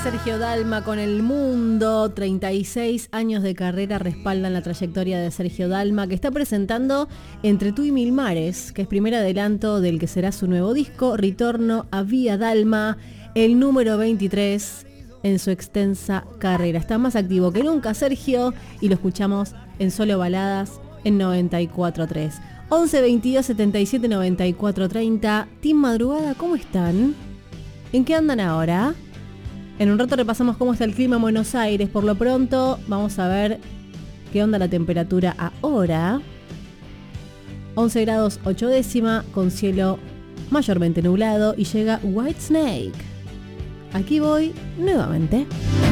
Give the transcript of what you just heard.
Sergio Dalma con El Mundo. 36 años de carrera respaldan la trayectoria de Sergio Dalma, que está presentando Entre tú y mil mares, que es primer adelanto del que será su nuevo disco, Ritorno a Vía Dalma, el número 23 en su extensa carrera. Está más activo que nunca Sergio y lo escuchamos en Solo Baladas en 94.3. 11 22 77 94 30. Team Madrugada, ¿cómo están? ¿En qué andan ahora? En un rato repasamos cómo está el clima en Buenos Aires. Por lo pronto, vamos a ver qué onda la temperatura ahora. 11 grados 8 décima, con cielo mayormente nublado, y llega Whitesnake. Aquí voy nuevamente.